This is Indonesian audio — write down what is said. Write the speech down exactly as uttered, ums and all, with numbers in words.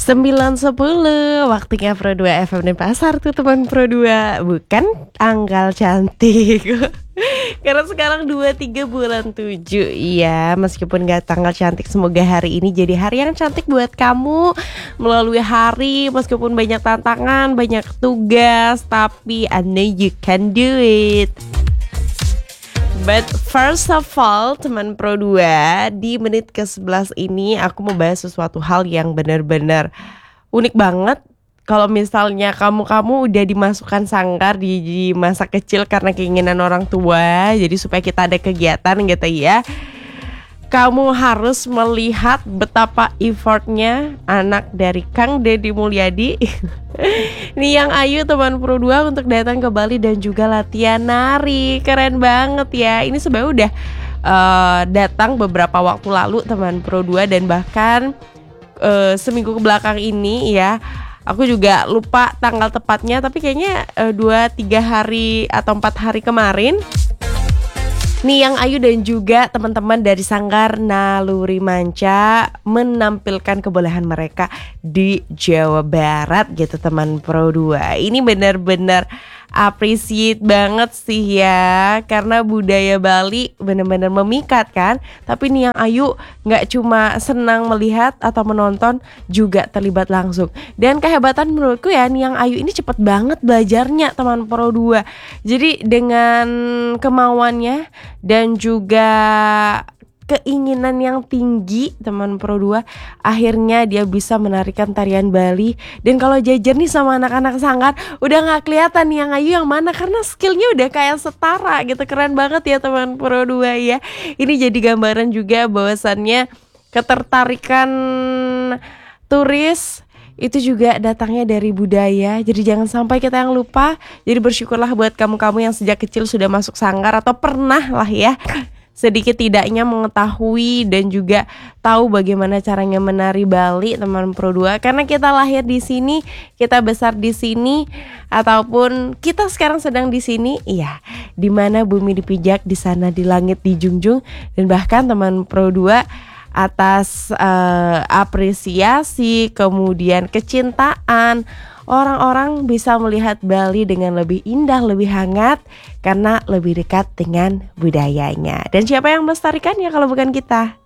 sembilan sepuluh waktunya Pro dua F M dan Pasar tuh teman Pro dua. Bukan tanggal cantik karena sekarang dua puluh tiga bulan tujuh. Iya, meskipun gak tanggal cantik, semoga hari ini jadi hari yang cantik buat kamu. Melalui hari, meskipun banyak tantangan, banyak tugas, tapi I know you can do it. But first of all, teman Pro dua, di menit ke sebelas ini aku mau bahas sesuatu hal yang benar-benar unik banget. Kalau misalnya kamu-kamu udah dimasukkan sanggar di, di masa kecil karena keinginan orang tua, jadi supaya kita ada kegiatan gitu ya, kamu harus melihat betapa effortnya anak dari Kang Deddy Mulyadi nih yang Ayu teman Pro dua untuk datang ke Bali dan juga latihan nari. Keren banget ya. Ini sebenarnya udah uh, datang beberapa waktu lalu teman Pro dua, dan bahkan uh, seminggu kebelakang ini ya, aku juga lupa tanggal tepatnya, tapi kayaknya dua tiga hari atau empat hari kemarin nih yang Ayu dan juga teman-teman dari Sanggar Naluri Manca menampilkan kebolehan mereka di Jawa Barat gitu teman Pro dua. Ini benar-benar appreciate banget sih ya, karena budaya Bali benar-benar memikat kan. Tapi nih yang Ayu gak cuma senang melihat atau menonton, juga terlibat langsung. Dan kehebatan menurutku ya, nih yang Ayu ini cepet banget belajarnya teman Pro dua. Jadi dengan kemauannya dan juga keinginan yang tinggi teman Pro dua, akhirnya dia bisa menarikan tarian Bali. Dan kalau jajar nih sama anak-anak Sanggar, udah gak kelihatan nih yang Ayu yang mana, karena skillnya udah kayak setara gitu. Keren banget ya teman Pro dua ya. Ini jadi gambaran juga bahwasannya ketertarikan turis itu juga datangnya dari budaya. Jadi jangan sampai kita yang lupa. Jadi bersyukurlah buat kamu-kamu yang sejak kecil sudah masuk sanggar atau pernah lah ya sedikit tidaknya mengetahui dan juga tahu bagaimana caranya menari Bali teman Pro dua. Karena kita lahir di sini, kita besar di sini, ataupun kita sekarang sedang di sini, iya, di mana bumi dipijak, di sana di langit dijunjung. Dan bahkan teman Pro dua, atas uh, apresiasi, kemudian kecintaan, orang-orang bisa melihat Bali dengan lebih indah, lebih hangat, karena lebih dekat dengan budayanya. Dan siapa yang melestarikannya kalau bukan kita?